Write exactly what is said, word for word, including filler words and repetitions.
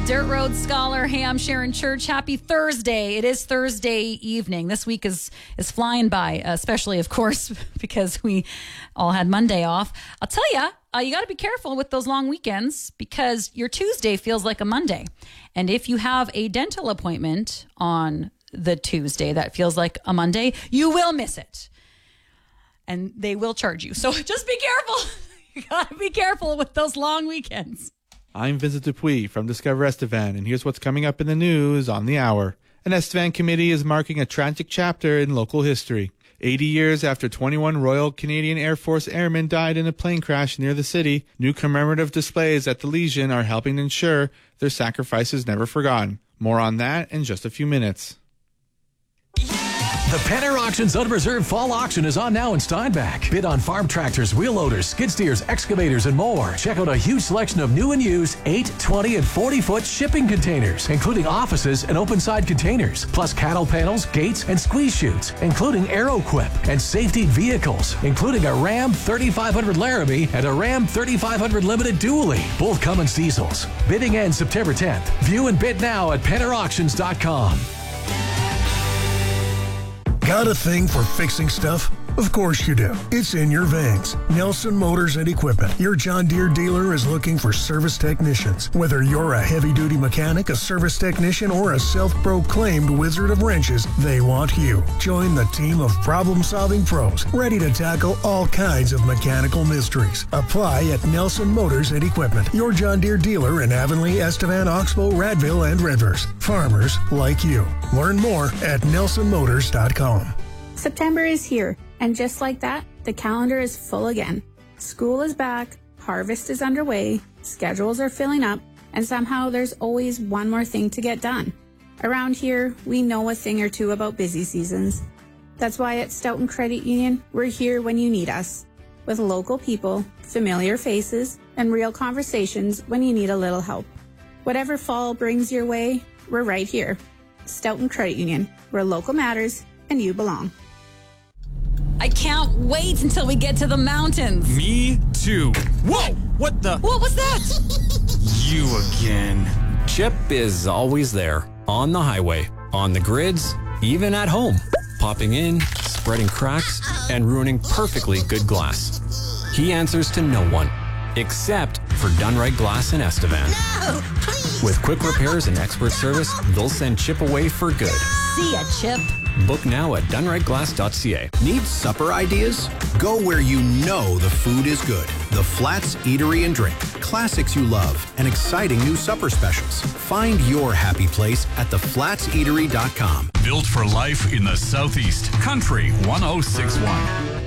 Dirt Road Scholar. Hey, I'm Sharon Church. Happy Thursday. It is Thursday evening. This week is is flying by, especially, of course, because we all had Monday off. I'll tell you, uh, you got to be careful with those long weekends because your Tuesday feels like a Monday. And if you have a dental appointment on the Tuesday that feels like a Monday, you will miss it. And they will charge you. So just be careful. You got to be careful with those long weekends. I'm Vincent Dupuis from Discover Estevan, and here's what's coming up in the news on the hour. An Estevan committee is marking a tragic chapter in local history. eighty years after twenty-one Royal Canadian Air Force airmen died in a plane crash near the city, new commemorative displays at the Legion are helping ensure their sacrifices never forgotten. More on that in just a few minutes. The Penner Auctions Unreserved Fall Auction is on now in Steinbach. Bid on farm tractors, wheel loaders, skid steers, excavators, and more. Check out a huge selection of new and used eight, twenty, and forty-foot shipping containers, including offices and open-side containers, plus cattle panels, gates, and squeeze chutes, including AeroQuip and safety vehicles, including a Ram thirty-five hundred Laramie and a Ram thirty-five hundred Limited Dually, both Cummins diesels. Bidding ends September tenth. View and bid now at penner auctions dot com. Got a thing for fixing stuff? Of course you do. It's in your veins. Nelson Motors and Equipment. Your John Deere dealer is looking for service technicians. Whether you're a heavy-duty mechanic, a service technician, or a self-proclaimed wizard of wrenches, they want you. Join the team of problem-solving pros, ready to tackle all kinds of mechanical mysteries. Apply at Nelson Motors and Equipment. Your John Deere dealer in Avonlea, Estevan, Oxbow, Radville, and Redvers. Farmers like you. Learn more at nelson motors dot com. September is here, and just like that, the calendar is full again. School is back, harvest is underway, schedules are filling up, and somehow there's always one more thing to get done. Around here, we know a thing or two about busy seasons. That's why at Stoughton Credit Union, we're here when you need us, with local people, familiar faces, and real conversations when you need a little help. Whatever fall brings your way, we're right here. Stoughton Credit Union, where local matters and you belong. I can't wait until we get to the mountains. Me too. Whoa! What the? What was that? You again. Chip is always there, on the highway, on the grids, even at home, popping in, spreading cracks, and ruining perfectly good glass. He answers to no one, except for Done Right Glass in Estevan. No, please. With quick repairs and expert service, they'll send Chip away for good. See ya, Chip. Book now at done right glass dot c a. Need supper ideas? Go where you know the food is good. The Flats Eatery and Drink. Classics you love and exciting new supper specials. Find your happy place at the flats eatery dot com. Built for life in the Southeast. Country one oh six one.